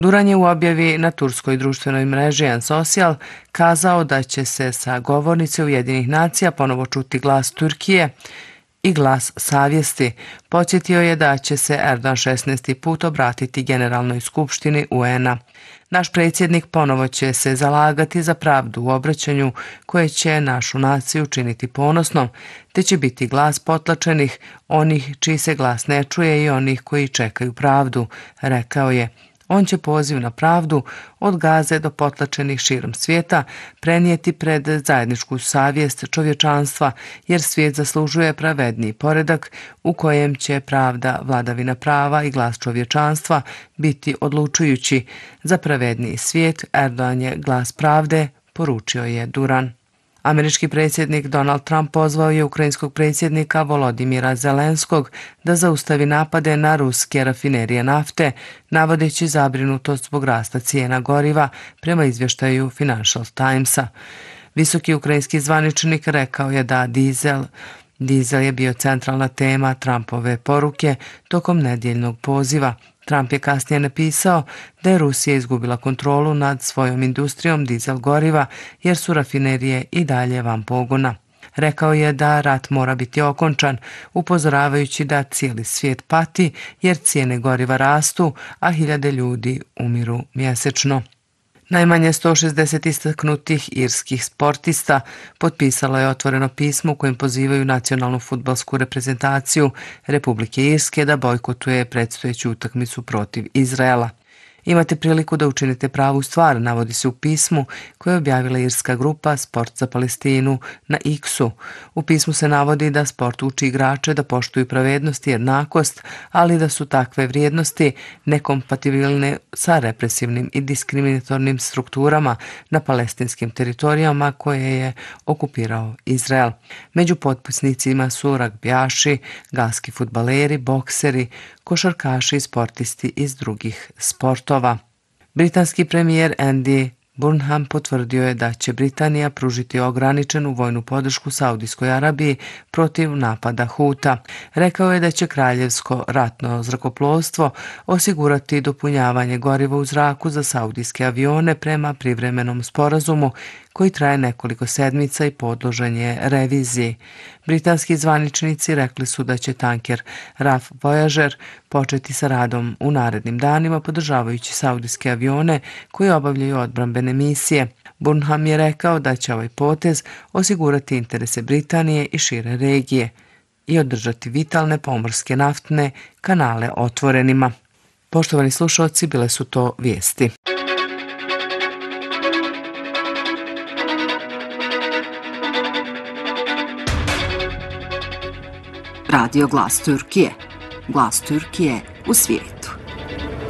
Duran je u objavi na turskoj društvenoj mreži Social kazao da će se sa govornice Ujedinjenih nacija ponovo čuti glas Turkije i glas savjesti. Podsjetio je da će se Erdogan 16. put obratiti Generalnoj skupštini UN-a. Naš predsjednik ponovo će se zalagati za pravdu u obraćanju koje će našu naciju činiti ponosnom, te će biti glas potlačenih, onih čiji se glas ne čuje i onih koji čekaju pravdu, rekao je. On će poziv na pravdu od Gaze do potlačenih širom svijeta prenijeti pred zajedničku savjest čovječanstva, jer svijet zaslužuje pravedniji poredak u kojem će pravda, vladavina prava i glas čovječanstva biti odlučujući. Za pravedniji svijet Erdogan je glas pravde, poručio je Duran. Američki predsjednik Donald Trump pozvao je ukrajinskog predsjednika Volodimira Zelenskog da zaustavi napade na ruske rafinerije nafte, navodeći zabrinutost zbog rasta cijena goriva, prema izvještaju Financial Timesa. Visoki ukrajinski zvaničnik rekao je da dizel je bio centralna tema Trumpove poruke tokom nedjeljnog poziva. Trump je kasnije napisao da je Rusija izgubila kontrolu nad svojom industrijom dizel goriva jer su rafinerije i dalje van pogona. Rekao je da rat mora biti okončan, upozoravajući da cijeli svijet pati jer cijene goriva rastu, a hiljade ljudi umiru mjesečno. Najmanje 160 istaknutih irskih sportista potpisalo je otvoreno pismo u kojem pozivaju nacionalnu fudbalsku reprezentaciju Republike Irske da bojkotuje predstojeću utakmicu protiv Izraela. Imate priliku da učinite pravu stvar, navodi se u pismu koje je objavila irska grupa Sport za Palestinu na X-u. U pismu se navodi da sport uči igrače da poštuju pravednost i jednakost, ali da su takve vrijednosti nekompatibilne sa represivnim i diskriminatornim strukturama na palestinskim teritorijama koje je okupirao Izrael. Među potpisnicima su ragbijaši, galski fudbaleri, bokseri, košarkaši i sportisti iz drugih sportova. Britanski premijer Andy Burnham potvrdio je da će Britanija pružiti ograničenu vojnu podršku Saudijskoj Arabiji protiv napada Huta. Rekao je da će kraljevsko ratno zrakoplovstvo osigurati dopunjavanje goriva u zraku za saudijske avione prema privremenom sporazumu koji traje nekoliko sedmica i podložen je reviziji. Britanski zvaničnici rekli su da će tanker RAF Voyager početi sa radom u narednim danima podržavajući saudijske avione koji obavljaju odbrambene misije. Burnham je rekao da će ovaj potez osigurati interese Britanije i šire regije i održati vitalne pomorske naftne kanale otvorenima. Poštovani slušalci, bile su to vijesti. Radio Glas Türkiye. Glas Türkiye u svijetu.